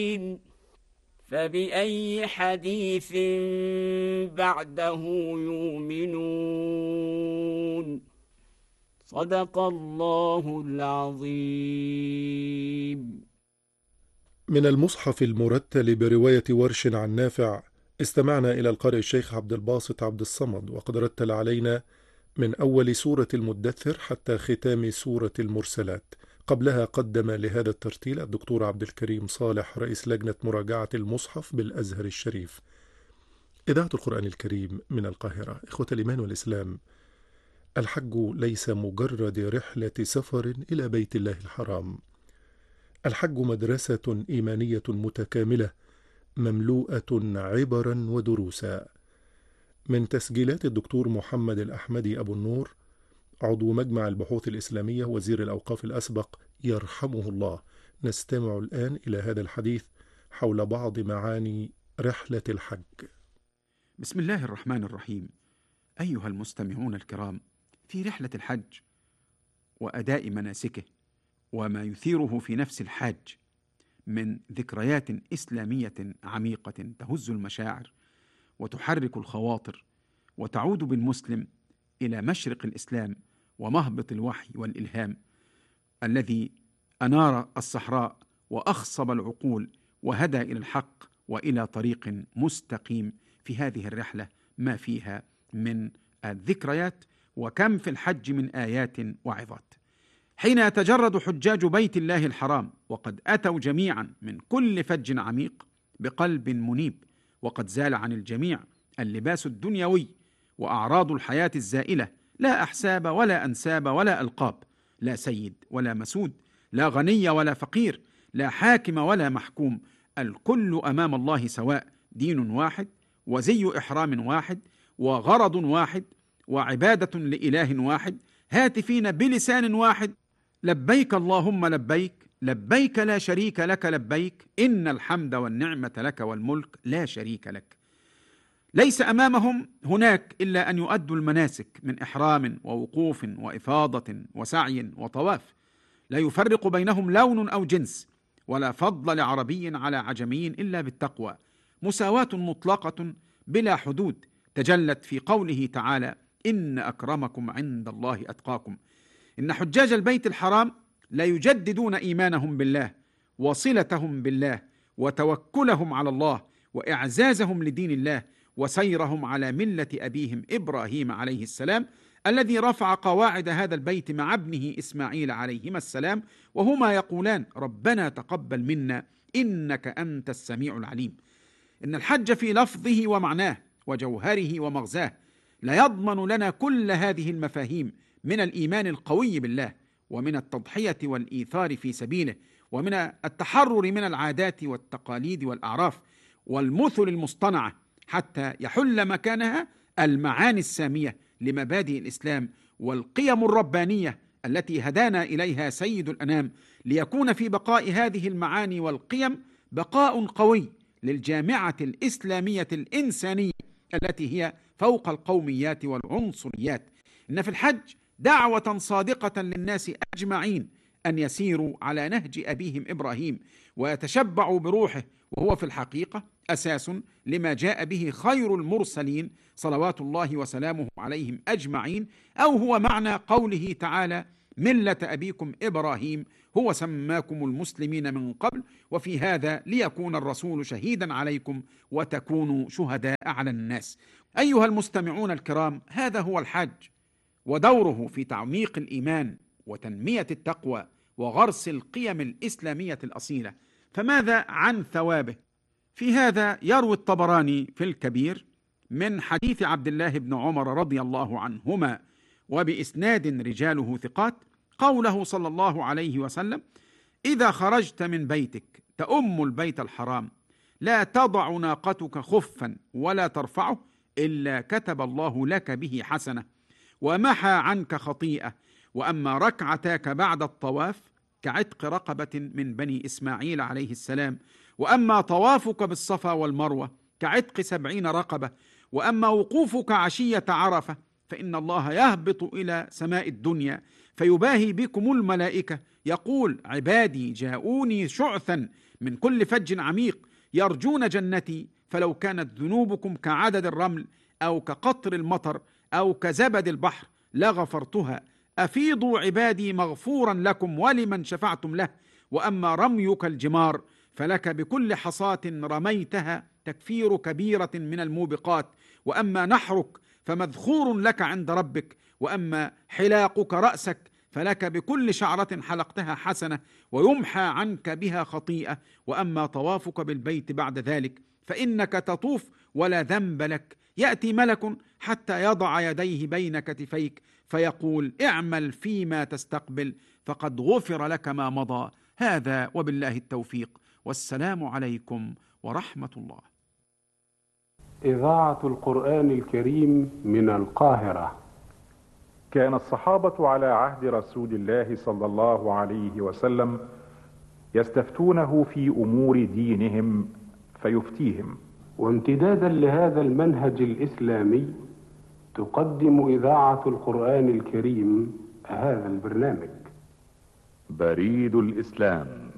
فبأي حديث بعده يؤمنون. صدق الله العظيم. من المصحف المرتل برواية ورش عن نافع، استمعنا إلى القارئ الشيخ عبد الباسط عبد الصمد، وقد رتل علينا من أول سورة المدثر حتى ختام سورة المرسلات. قبلها قدم لهذا الترتيل الدكتور عبد الكريم صالح رئيس لجنة مراجعة المصحف بالأزهر الشريف. إذاعة القرآن الكريم من القاهرة. إخوة الإيمان والإسلام، الحج ليس مجرد رحلة سفر إلى بيت الله الحرام. الحج مدرسة إيمانية متكاملة مملوءة عبرا ودروسا. من تسجيلات الدكتور محمد الأحمدي أبو النور، عضو مجمع البحوث الإسلامية وزير الأوقاف الأسبق يرحمه الله، نستمع الآن إلى هذا الحديث حول بعض معاني رحلة الحج. بسم الله الرحمن الرحيم. أيها المستمعون الكرام، في رحلة الحج وأداء مناسكه وما يثيره في نفس الحاج من ذكريات إسلامية عميقة تهز المشاعر وتحرك الخواطر، وتعود بالمسلم إلى مشرق الإسلام ومهبط الوحي والإلهام الذي أنار الصحراء وأخصب العقول وهدى إلى الحق وإلى طريق مستقيم. في هذه الرحلة ما فيها من الذكريات، وكم في الحج من آيات وعظات. حين يتجرد حجاج بيت الله الحرام وقد أتوا جميعا من كل فج عميق بقلب منيب، وقد زال عن الجميع اللباس الدنيوي وأعراض الحياة الزائلة، لا أحساب ولا أنساب ولا ألقاب، لا سيد ولا مسود، لا غني ولا فقير، لا حاكم ولا محكوم، الكل أمام الله سواء، دين واحد وزي إحرام واحد وغرض واحد وعبادة لإله واحد، هاتفين بلسان واحد: لبيك اللهم لبيك، لبيك لا شريك لك لبيك، إن الحمد والنعمة لك والملك لا شريك لك. ليس أمامهم هناك إلا أن يؤدوا المناسك من إحرام ووقوف وإفاضة وسعي وطواف، لا يفرق بينهم لون أو جنس، ولا فضل لعربي على عجمي إلا بالتقوى، مساواة مطلقة بلا حدود تجلت في قوله تعالى: إن أكرمكم عند الله أتقاكم. إن حجاج البيت الحرام لا يجددون إيمانهم بالله وصلتهم بالله وتوكلهم على الله وإعزازهم لدين الله وسيرهم على ملة أبيهم إبراهيم عليه السلام، الذي رفع قواعد هذا البيت مع ابنه إسماعيل عليهما السلام، وهما يقولان: ربنا تقبل منا إنك أنت السميع العليم. إن الحج في لفظه ومعناه وجوهره ومغزاه لا يضمن لنا كل هذه المفاهيم من الإيمان القوي بالله، ومن التضحية والإيثار في سبيله، ومن التحرر من العادات والتقاليد والأعراف والمثل المصطنعة، حتى يحل مكانها المعاني السامية لمبادئ الإسلام والقيم الربانية التي هدانا إليها سيد الأنام، ليكون في بقاء هذه المعاني والقيم بقاء قوي للجامعة الإسلامية الإنسانية التي هي فوق القوميات والعنصريات. إن في الحج دعوة صادقة للناس أجمعين أن يسيروا على نهج أبيهم إبراهيم ويتشبعوا بروحه، وهو في الحقيقة أساس لما جاء به خير المرسلين صلوات الله وسلامه عليهم أجمعين، أو هو معنى قوله تعالى: ملة أبيكم إبراهيم هو سماكم المسلمين من قبل وفي هذا ليكون الرسول شهيدا عليكم وتكونوا شهداء على الناس. أيها المستمعون الكرام، هذا هو الحج ودوره في تعميق الإيمان وتنمية التقوى وغرس القيم الإسلامية الأصيلة. فماذا عن ثوابه؟ في هذا يروي الطبراني في الكبير من حديث عبد الله بن عمر رضي الله عنهما وبإسناد رجاله ثقات قوله صلى الله عليه وسلم: إذا خرجت من بيتك تؤم البيت الحرام لا تضع ناقتك خفا ولا ترفعه إلا كتب الله لك به حسنة ومحى عنك خطيئة، وأما ركعتاك بعد الطواف كعتق رقبة من بني إسماعيل عليه السلام، وأما طوافك بالصفا والمروة كعتق 70 رقبة، وأما وقوفك عشية عرفة فإن الله يهبط إلى سماء الدنيا فيباهي بكم الملائكة يقول: عبادي جاءوني شعثا من كل فج عميق يرجون جنتي، فلو كانت ذنوبكم كعدد الرمل أو كقطر المطر أو كزبد البحر لغفرتها. أفيضوا عبادي مغفورا لكم ولمن شفعتم له. وأما رميك الجمار فلك بكل حصاة رميتها تكفير كبيرة من الموبقات. وأما نحرك فمذخور لك عند ربك. وأما حلاقك رأسك فلك بكل شعرة حلقتها حسنة ويمحى عنك بها خطيئة. وأما طوافك بالبيت بعد ذلك فإنك تطوف ولا ذنب لك، يأتي ملك حتى يضع يديه بين كتفيك فيقول اعمل فيما تستقبل فقد غفر لك ما مضى. هذا وبالله التوفيق، والسلام عليكم ورحمة الله. إذاعة القرآن الكريم من القاهرة. كان الصحابة على عهد رسول الله صلى الله عليه وسلم يستفتونه في أمور دينهم فيفتيهم. وامتدادا لهذا المنهج الإسلامي تقدم إذاعة القرآن الكريم هذا البرنامج. بريد الإسلام.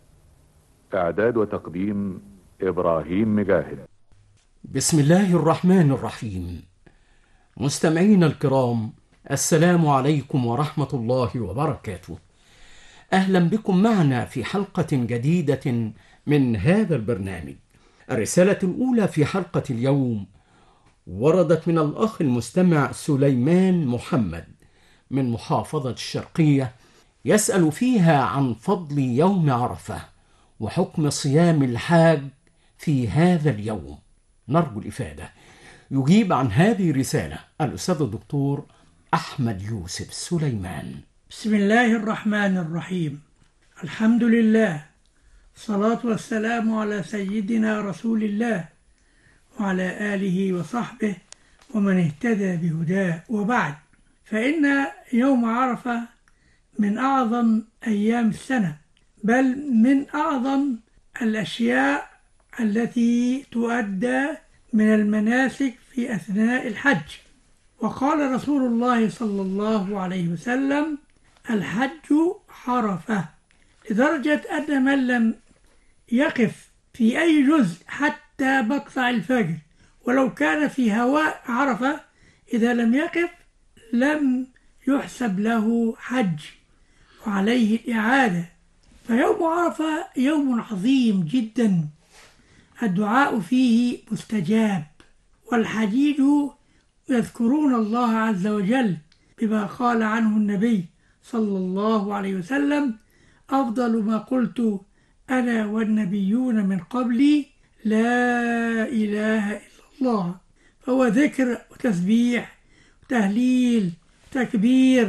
إعداد وتقديم إبراهيم مجاهد. بسم الله الرحمن الرحيم. مستمعينا الكرام، السلام عليكم ورحمة الله وبركاته. أهلا بكم معنا في حلقة جديدة من هذا البرنامج. الرسالة الأولى في حلقة اليوم وردت من الأخ المستمع سليمان محمد من محافظة الشرقية، يسأل فيها عن فضل يوم عرفة وحكم صيام الحاج في هذا اليوم. نرجو الإفادة. يجيب عن هذه الرسالة الأستاذ الدكتور أحمد يوسف سليمان. بسم الله الرحمن الرحيم. الحمد لله، الصلاة والسلام على سيدنا رسول الله وعلى آله وصحبه ومن اهتدى بهداه، وبعد، فإن يوم عرفة من أعظم أيام السنة، بل من أعظم الأشياء التي تؤدى من المناسك في أثناء الحج. وقال رسول الله صلى الله عليه وسلم: الحج عرفة، لدرجة أن من لم يقف في أي جزء حتى مطلع الفجر ولو كان في هواء عرفة، إذا لم يقف لم يحسب له حج وعليه الإعادة. فيوم عرفة يوم عظيم جدا، الدعاء فيه مستجاب، والحجيج يذكرون الله عز وجل بما قال عنه النبي صلى الله عليه وسلم: أفضل ما قلت أنا والنبيون من قبلي لا إله إلا الله. فهو ذكر وتسبيح وتهليل وتكبير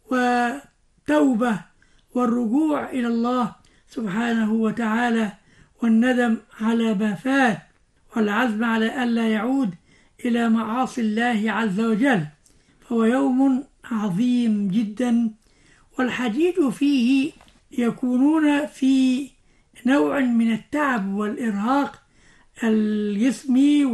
وتوبة والرجوع إلى الله سبحانه وتعالى، والندم على ما فات، والعزم على ألا يعود إلى معاصي الله عز وجل. فهو يوم عظيم جدا، والحجيج فيه يكونون في نوع من التعب والإرهاق الجسمي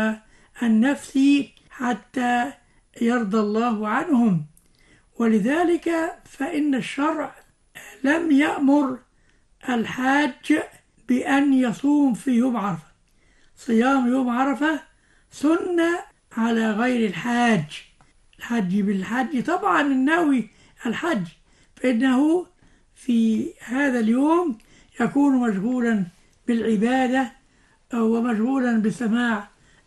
والنفسي حتى يرضى الله عنهم. ولذلك فإن الشرع لم يأمر الحاج بأن يصوم في يوم عرفة. صيام يوم عرفة سنة على غير الحاج. الحج بالحج طبعا الناوي الحج، فإنه في هذا اليوم يكون مشغولا بالعبادة ومشغولا بسماع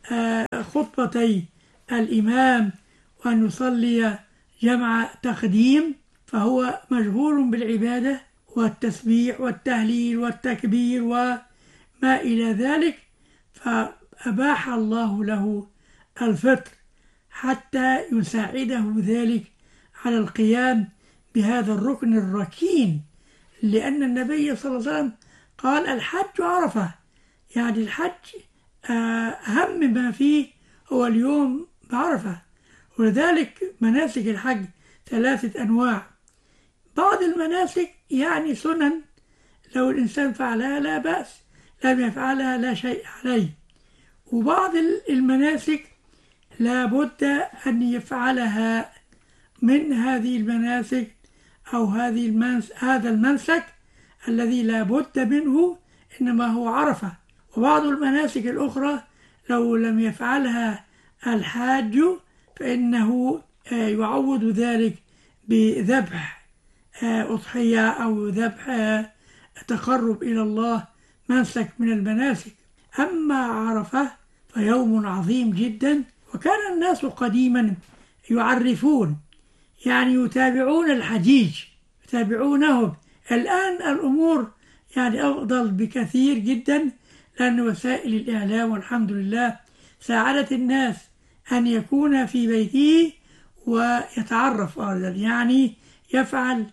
خطبتي الإمام وأن يصلي جمع تقديم، فهو مشغول بالعبادة والتسبيح والتهليل والتكبير وما إلى ذلك. فأباح الله له الفطر حتى يساعده ذلك على القيام بهذا الركن الركين، لأن النبي صلى الله عليه وسلم قال: الحج عرفة، يعني الحج أهم ما فيه هو اليوم بعرفة. ولذلك مناسك الحج 3 أنواع. بعض المناسك يعني سنن لو الإنسان فعلها لا بأس، لم يفعلها لا شيء عليه. وبعض المناسك لا بد أن يفعلها من هذه المناسك أو هذا المنسك الذي لا بد منه إنما هو عرفة. وبعض المناسك الأخرى لو لم يفعلها الحاج فإنه يعوض ذلك بذبح أضحية أو ذبح تقرب إلى الله، منسك من المناسك. أما عرفة فيوم عظيم جدا، وكان الناس قديما يعرفون، يعني يتابعون الحجيج، يتابعونهم. الآن الأمور يعني أفضل بكثير جدا، لأن وسائل الإعلام والحمد لله ساعدت الناس أن يكون في بيته ويتعرف أيضا، يعني يفعل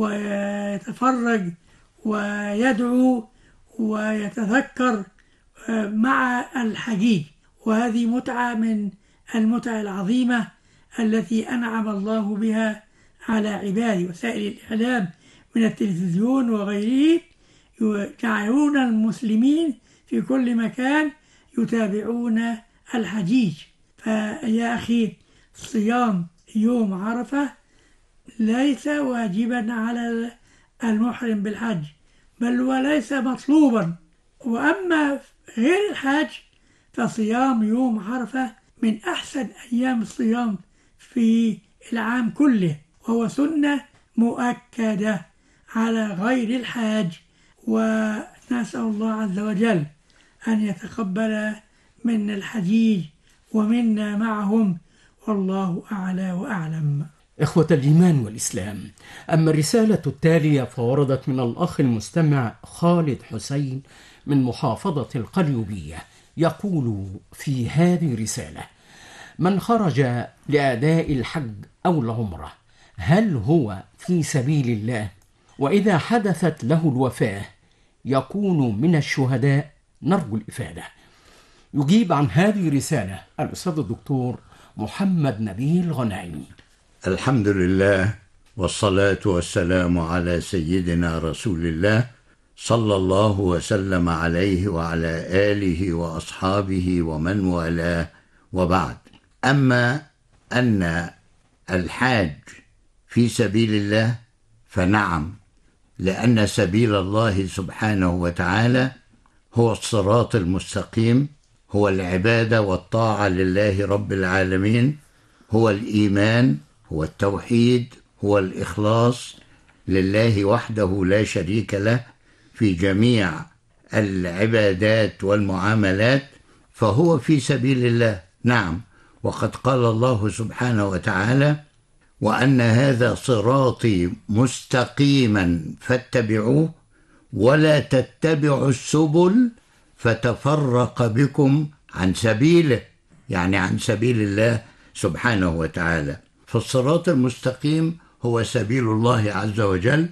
ويتفرج ويدعو ويتذكر مع الحجيج. وهذه متعة من المتع العظيمة التي أنعم الله بها على عباده. وسائل الإعلام من التلفزيون وغيره يجعلون المسلمين في كل مكان يتابعون الحجيج. فيا أخي، صيام يوم عرفة ليس واجبا على المحرم بالحج، بل وليس مطلوبا. وأما غير الحج فصيام يوم عرفة من أحسن أيام الصيام في العام كله، وهو سنة مؤكدة على غير الحاج. ونسأل الله عز وجل أن يتقبل منا الحجيج ومنا معهم، والله أعلى وأعلم. إخوة الإيمان والإسلام، أما الرسالة التالية فوردت من الأخ المستمع خالد حسين من محافظة القليوبية، يقول في هذه رسالة: من خرج لأداء الحج أو العمرة هل هو في سبيل الله؟ وإذا حدثت له الوفاة يكون من الشهداء؟ نرجو الإفادة. يجيب عن هذه الرسالة الأستاذ الدكتور محمد نبيل غنائم. الحمد لله، والصلاة والسلام على سيدنا رسول الله صلى الله وسلم عليه وعلى آله وأصحابه ومن والاه، وبعد. أما أن الحاج في سبيل الله فنعم، لأن سبيل الله سبحانه وتعالى هو الصراط المستقيم، هو العبادة والطاعة لله رب العالمين، هو الإيمان، هو التوحيد، هو الإخلاص لله وحده لا شريك له في جميع العبادات والمعاملات، فهو في سبيل الله. نعم، وقد قال الله سبحانه وتعالى: وأن هذا صراطي مستقيما فاتبعوه ولا تتبعوا السبل فتفرق بكم عن سبيله، يعني عن سبيل الله سبحانه وتعالى. فالصراط المستقيم هو سبيل الله عز وجل،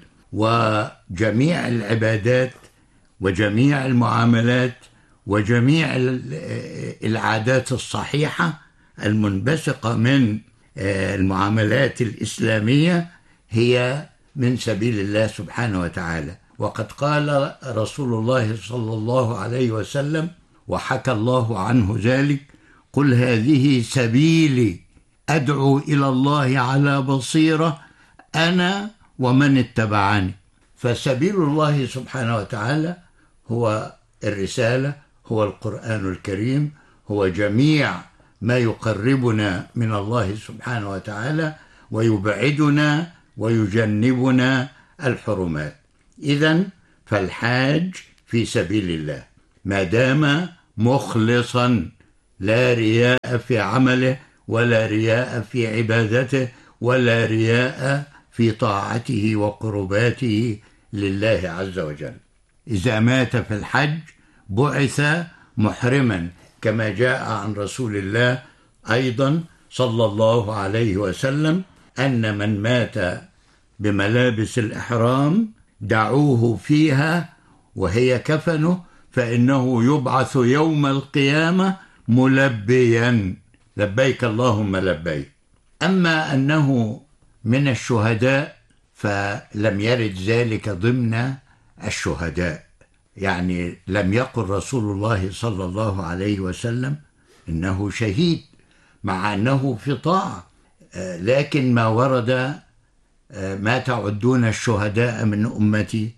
وجميع العبادات وجميع المعاملات وجميع العادات الصحيحة المنبثقة من المعاملات الإسلامية هي من سبيل الله سبحانه وتعالى. وقد قال رسول الله صلى الله عليه وسلم، وحكى الله عنه ذلك: قل هذه سبيلي أدعو إلى الله على بصيرة أنا ومن اتبعني. فسبيل الله سبحانه وتعالى هو الرسالة، هو القرآن الكريم، هو جميع ما يقربنا من الله سبحانه وتعالى ويبعدنا ويجنبنا الحرمات. إذن فالحاج في سبيل الله ما دام مخلصا، لا رياء في عمله ولا رياء في عبادته ولا رياء في طاعته وقرباته لله عز وجل. إذا مات في الحج بعث محرما، كما جاء عن رسول الله أيضا صلى الله عليه وسلم أن من مات بملابس الإحرام دعوه فيها وهي كفنه، فإنه يبعث يوم القيامة ملبيا لبيك اللهم لبيك. أما أنه من الشهداء فلم يرد ذلك ضمن الشهداء، يعني لم يقل رسول الله صلى الله عليه وسلم إنه شهيد، مع أنه في طاعة. لكن ما ورد: ما تعدون الشهداء من أمتي؟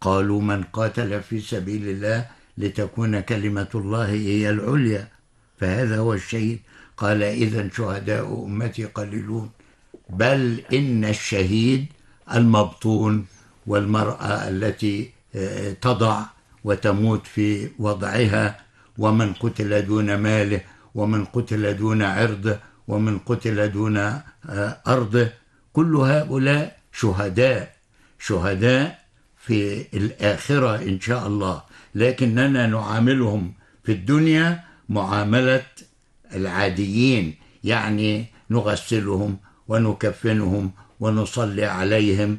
قالوا من قاتل في سبيل الله لتكون كلمة الله هي العليا فهذا هو الشهيد. قال إذن شهداء أمتي قليلون، بل إن الشهيد المبطون والمرأة التي تضع وتموت في وضعها، ومن قتل دون ماله، ومن قتل دون عرضه، ومن قتل دون أرضه، كل هؤلاء شهداء في الآخرة إن شاء الله، لكننا نعاملهم في الدنيا معاملة العاديين، يعني نغسلهم ونكفنهم ونصلي عليهم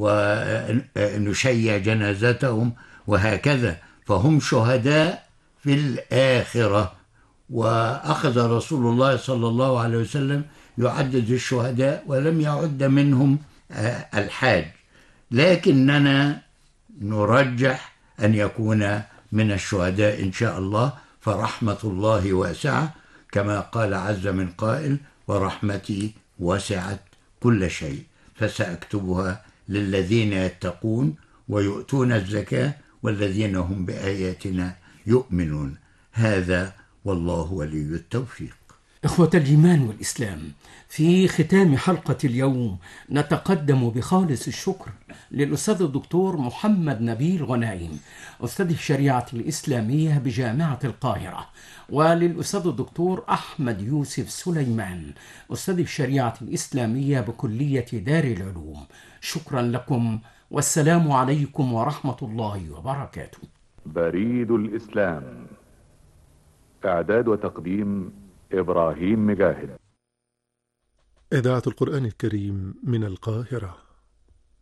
ونشيع جنازتهم وهكذا، فهم شهداء في الآخرة. وأخذ رسول الله صلى الله عليه وسلم يعدد الشهداء ولم يعد منهم الحاج، لكننا نرجح أن يكون من الشهداء إن شاء الله، فرحمة الله واسعة كما قال عز من قائل: ورحمتي وسعت كل شيء فسأكتبها للذين يتقون ويؤتون الزكاة والذين هم بآياتنا يؤمنون. هذا والله ولي التوفيق. إخوة الإيمان والإسلام، في ختام حلقة اليوم نتقدم بخالص الشكر للأستاذ الدكتور محمد نبيل غنايم أستاذ الشريعة الإسلامية بجامعة القاهرة، وللأستاذ الدكتور أحمد يوسف سليمان أستاذ الشريعة الإسلامية بكلية دار العلوم. شكرا لكم، والسلام عليكم ورحمة الله وبركاته. بريد الإسلام، إعداد وتقديم إبراهيم مجاهد. إذاعة القرآن الكريم من القاهرة.